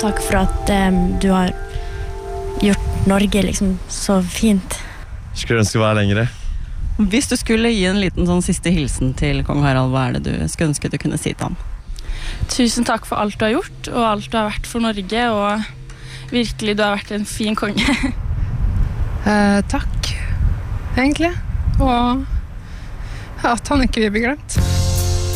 takk for at du har gjort Norge liksom så fint. Skulle ønske det var lengre. Hvis du skulle gi en liten sånn siste hilsen til kong Harald, hva det du skulle ønske du kunne si til han? Tusen takk for alt du har gjort, og alt du har vært for Norge, og virkelig du har vært en fin konge. Takk, egentlig. Og at han ikke vil bli glemt.